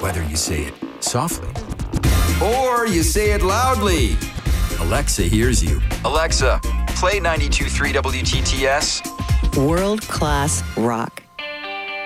whether you say it softly or you say it loudly. Alexa hears you. Alexa, play 92.3 WTTS. World-class rock.